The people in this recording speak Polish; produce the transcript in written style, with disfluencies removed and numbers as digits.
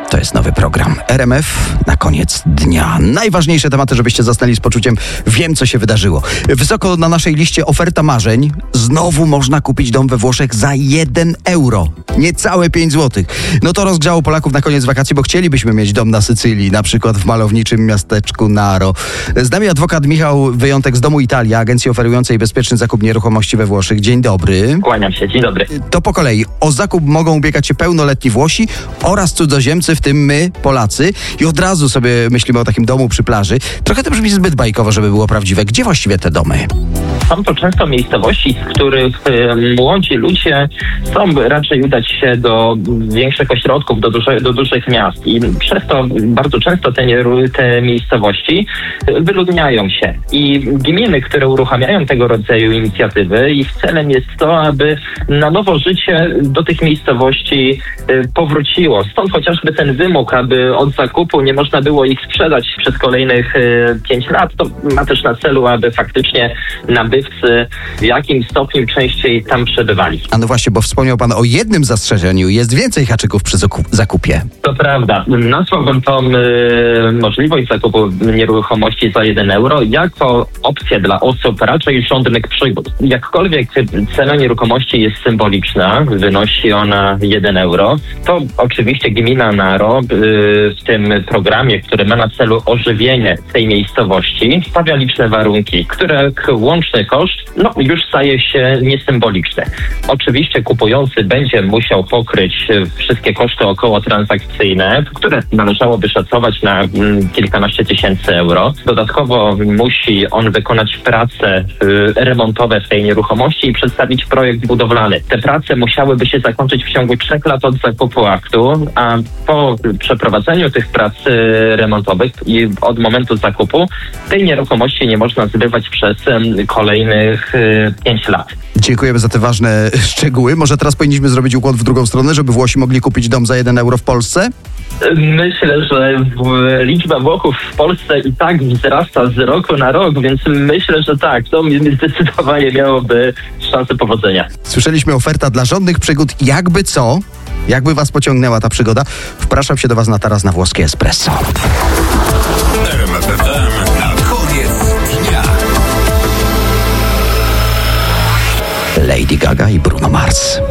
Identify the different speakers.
Speaker 1: To jest nowy program RMF na koniec dnia. Najważniejsze tematy, żebyście zasnęli z poczuciem wiem, co się wydarzyło. Wysoko na naszej liście oferta marzeń. Znowu można kupić dom we Włoszech za 1 euro. Niecałe 5 zł. No to rozgrzało Polaków na koniec wakacji, bo chcielibyśmy mieć dom na Sycylii, na przykład w malowniczym miasteczku Naro. Z nami adwokat Michał Wyjątek z Domu Italia, agencji oferującej bezpieczny zakup nieruchomości we Włoszech. Dzień dobry.
Speaker 2: Kłaniam się, dzień dobry.
Speaker 1: To po kolei. O zakup mogą ubiegać się pełnoletni Włosi oraz cudzoziemcy, w tym my, Polacy. I od razu sobie myślimy o takim domu przy plaży. Trochę to brzmi zbyt bajkowo, żeby było prawdziwe. Gdzie właściwie te domy?
Speaker 2: Są to często miejscowości, z których młodzi ludzie chcą raczej udać się do większych ośrodków, do dużych miast. I przez to bardzo często te miejscowości wyludniają się. I gminy, które uruchamiają tego rodzaju inicjatywy, ich celem jest to, aby na nowo życie do tych miejscowości powróciło. Stąd chociażby ten wymóg, aby od zakupu nie można było ich sprzedać przez kolejnych 5 lat. To ma też na celu, aby faktycznie nabywcy w jakim stopniu częściej tam przebywali.
Speaker 1: A no właśnie, bo wspomniał pan o jednym zastrzeżeniu. Jest więcej haczyków przy zakupie.
Speaker 2: To prawda. Nazwałbym tą możliwość zakupu nieruchomości za 1 euro jako opcję dla osób raczej żądnych przygód. Jakkolwiek cena nieruchomości jest symboliczna, wynosi ona 1 euro, to oczywiście gmina Naro w tym programie, który ma na celu ożywienie tej miejscowości, stawia liczne warunki, których łączny koszt już staje się niesymboliczny. Oczywiście kupujący będzie musiał pokryć wszystkie koszty okołotransakcyjne, które należałoby szacować na kilkanaście tysięcy euro. Dodatkowo musi on wykonać prace remontowe w tej nieruchomości i przedstawić projekt budowlany. Te prace musiałyby się zakończyć w ciągu 3 lat od zakupu aktu, a po przeprowadzeniu tych prac remontowych i od momentu zakupu tej nieruchomości nie można zbywać przez kolejnych 5 lat.
Speaker 1: Dziękujemy za te ważne szczegóły. Może teraz powinniśmy zrobić ukłon w drugą stronę, żeby Włosi mogli kupić dom za 1 euro w Polsce?
Speaker 2: Myślę, że liczba Włochów w Polsce i tak wzrasta z roku na rok, więc myślę, że tak, to zdecydowanie miałoby szansę powodzenia.
Speaker 1: Słyszeliśmy oferta dla żądnych przygód. Jakby co? Jakby was pociągnęła ta przygoda? Wpraszam się do was na taras na włoskie espresso.
Speaker 3: RMF FM na koniec dnia.
Speaker 1: Lady Gaga i Bruno Mars.